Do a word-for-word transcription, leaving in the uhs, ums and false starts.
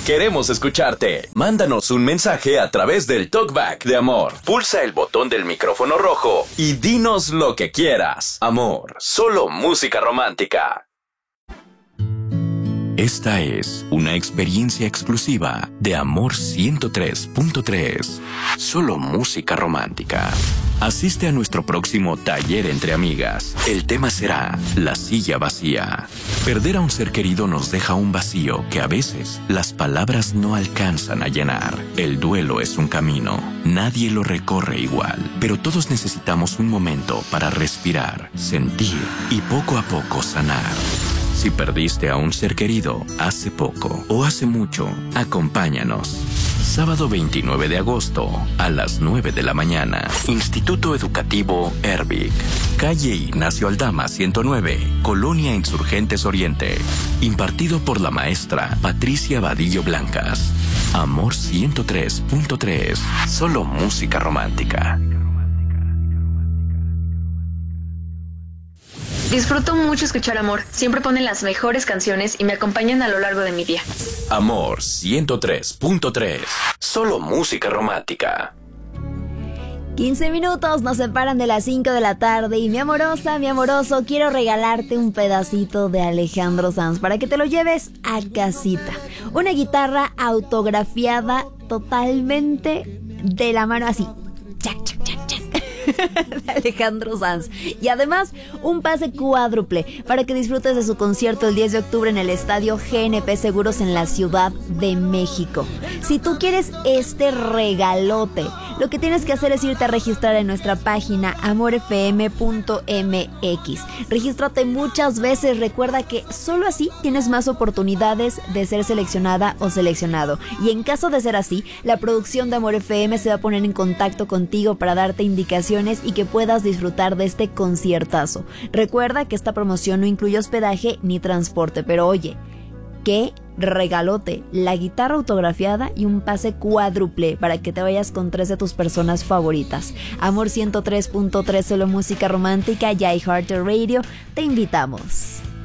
Queremos escucharte. Mándanos un mensaje a través del Talkback de Amor. Pulsa el botón del micrófono rojo y dinos lo que quieras. Amor, solo música romántica. Esta es una experiencia exclusiva de Amor ciento tres punto tres. Solo música romántica. Asiste a nuestro próximo taller entre amigas. El tema será la silla vacía. Perder a un ser querido nos deja un vacío que a veces las palabras no alcanzan a llenar. El duelo es un camino. Nadie lo recorre igual, pero todos necesitamos un momento para respirar, sentir y poco a poco sanar. Si perdiste a un ser querido hace poco o hace mucho, acompáñanos. Sábado veintinueve de agosto a las nueve de la mañana. Instituto Educativo Erbic. Calle Ignacio Aldama ciento nueve, Colonia Insurgentes Oriente. Impartido por la maestra Patricia Vadillo Blancas. Amor ciento tres punto tres. Solo música romántica. Disfruto mucho escuchar Amor. Siempre ponen las mejores canciones y me acompañan a lo largo de mi día. Amor ciento tres punto tres. Solo música romántica. quince minutos nos separan de las cinco de la tarde y mi amorosa, mi amoroso, quiero regalarte un pedacito de Alejandro Sanz para que te lo lleves a casita. Una guitarra autografiada totalmente de la mano así. Chac, chac, chac, chac. De Alejandro Sanz. Y además un pase cuádruple para que disfrutes de su concierto el diez de octubre en el estadio G N P Seguros en la Ciudad de México. Si tú quieres este regalote, lo que tienes que hacer es irte a registrar en nuestra página amor f m punto m x. Regístrate muchas veces, recuerda que solo así tienes más oportunidades de ser seleccionada o seleccionado. Y en caso de ser así, la producción de Amor F M se va a poner en contacto contigo para darte indicaciones y que puedas disfrutar de este conciertazo. Recuerda que esta promoción no incluye hospedaje ni transporte, pero oye, qué regalote, la guitarra autografiada y un pase cuádruple para que te vayas con tres de tus personas favoritas. Amor ciento tres punto tres, solo música romántica y iHeartRadio, te invitamos.